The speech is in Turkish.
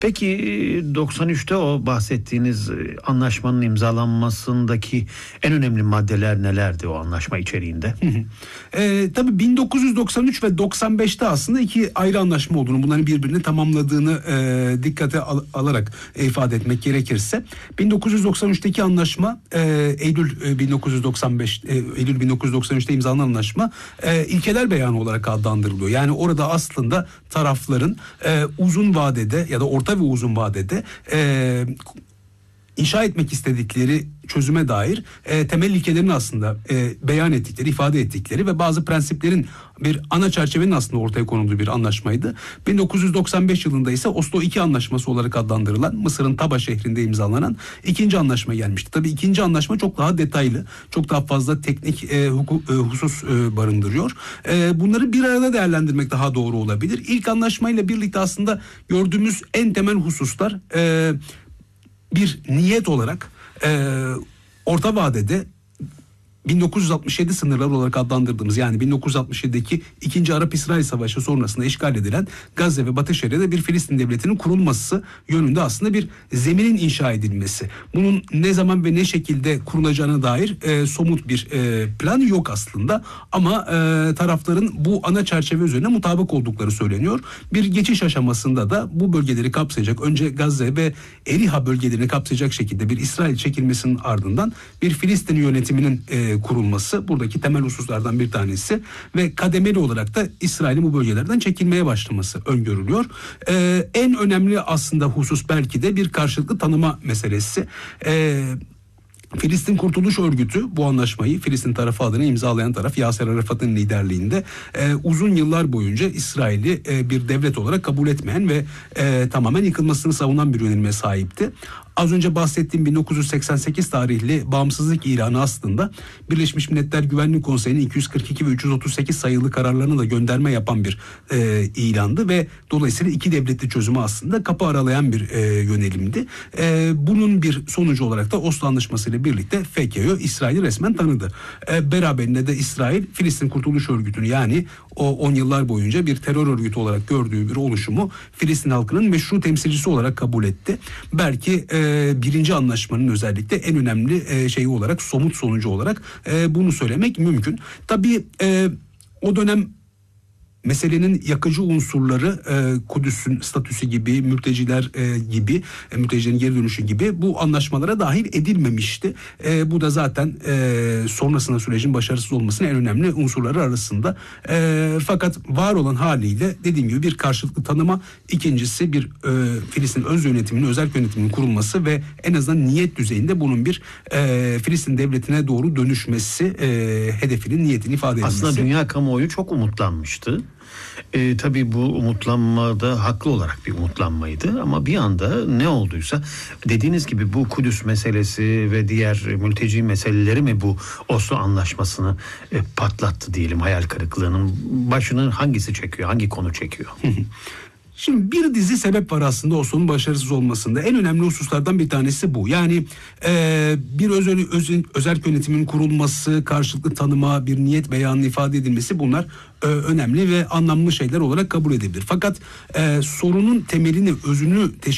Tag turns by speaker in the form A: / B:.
A: Peki 93'te o bahsettiğiniz anlaşmanın imzalanmasındaki en önemli maddeler nelerdi o anlaşma içeriğinde?
B: Tabii 1993 ve 95'te aslında iki ayrı anlaşma olduğunu, bunların birbirini tamamladığını dikkate alarak ifade etmek gerekirse, 1993'teki anlaşma Eylül 1993'te imzalanan anlaşma ilkeler beyanı olarak adlandırılıyor. Yani orada aslında tarafların uzun vadede ya da orta ve uzun vadede inşa etmek istedikleri çözüme dair temel ilkelerini aslında beyan ettikleri, ifade ettikleri ve bazı prensiplerin bir ana çerçevenin aslında ortaya konulduğu bir anlaşmaydı. 1995 yılında ise Oslo II anlaşması olarak adlandırılan, Mısır'ın Taba şehrinde imzalanan ikinci anlaşma gelmişti. Tabii ikinci anlaşma çok daha detaylı, çok daha fazla teknik husus barındırıyor. Bunları bir arada değerlendirmek daha doğru olabilir. İlk anlaşmayla birlikte aslında gördüğümüz en temel hususlar bir niyet olarak orta vadede 1967 sınırları olarak adlandırdığımız, yani 1967'deki 2. Arap-İsrail Savaşı sonrasında işgal edilen Gazze ve Batı Şeria'da bir Filistin devletinin kurulması yönünde aslında bir zeminin inşa edilmesi. Bunun ne zaman ve ne şekilde kurulacağına dair somut bir plan yok aslında, ama tarafların bu ana çerçeve üzerine mutabık oldukları söyleniyor. Bir geçiş aşamasında da bu bölgeleri kapsayacak, önce Gazze ve Eriha bölgelerini kapsayacak şekilde bir İsrail çekilmesinin ardından bir Filistin yönetiminin kurulması buradaki temel hususlardan bir tanesi ve kademeli olarak da İsrail'in bu bölgelerden çekilmeye başlaması öngörülüyor. En önemli aslında husus belki de bir karşılıklı tanıma meselesi. Filistin Kurtuluş Örgütü bu anlaşmayı, Filistin tarafı adına imzalayan taraf Yasser Arafat'ın liderliğinde uzun yıllar boyunca İsrail'i bir devlet olarak kabul etmeyen ve tamamen yıkılmasını savunan bir yönelime sahipti. Az önce bahsettiğim 1988 tarihli bağımsızlık ilanı aslında Birleşmiş Milletler Güvenlik Konseyi'nin 242 ve 338 sayılı kararlarına da gönderme yapan bir ilandı ve dolayısıyla iki devletli çözümü aslında kapı aralayan bir yönelimdi. Bunun bir sonucu olarak da Oslo Anlaşması ile birlikte FKÖ İsrail'i resmen tanıdı. Beraberinde de İsrail Filistin Kurtuluş Örgütü'nü, yani o 10 yıllar boyunca bir terör örgütü olarak gördüğü bir oluşumu Filistin halkının meşru temsilcisi olarak kabul etti. Belki birinci anlaşmanın özellikle en önemli şeyi olarak, somut sonucu olarak bunu söylemek mümkün. Tabii o dönem meselenin yakıcı unsurları Kudüs'ün statüsü gibi, mülteciler gibi, mültecilerin geri dönüşü gibi bu anlaşmalara dahil edilmemişti. Bu da zaten sonrasında sürecin başarısız olmasının en önemli unsurları arasında. Fakat var olan haliyle dediğim gibi bir karşılıklı tanıma, ikincisi bir Filistin öz yönetiminin, özerk yönetiminin kurulması ve en azından niyet düzeyinde bunun bir Filistin devletine doğru dönüşmesi hedefinin, niyetini ifade edilmesi.
A: Aslında dünya kamuoyu çok umutlanmıştı. Tabii bu umutlanma da haklı olarak bir umutlanmaydı, ama bir anda ne olduysa, dediğiniz gibi bu Kudüs meselesi ve diğer mülteci meseleleri mi bu Oslo Anlaşması'nı patlattı diyelim, hayal kırıklığının başını hangisi çekiyor, hangi konu çekiyor?
B: Şimdi bir dizi sebep var aslında Oslo'nun başarısız olmasında. En önemli hususlardan bir tanesi bu. Yani bir özerk yönetimin kurulması, karşılıklı tanıma, bir niyet beyanının ifade edilmesi, bunlar önemli ve anlamlı şeyler olarak kabul edilebilir. Fakat sorunun temelini, özünü teşkil